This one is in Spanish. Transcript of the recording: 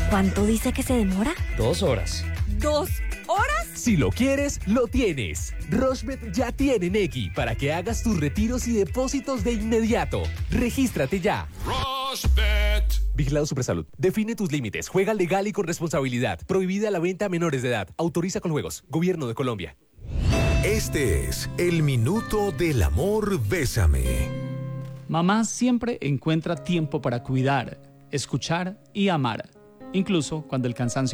¿Cuánto dice que se demora? 2 horas. ¿2 horas? Si lo quieres, lo tienes. Rochebet ya tiene Nequi para que hagas tus retiros y depósitos de inmediato. Regístrate ya. Rochebet. Vigilado Supersalud. Define tus límites. Juega legal y con responsabilidad. Prohibida la venta a menores de edad. Autoriza con juegos. Gobierno de Colombia. Este es el minuto del amor. Bésame. Mamá siempre encuentra tiempo para cuidar, escuchar y amar, incluso cuando el cansancio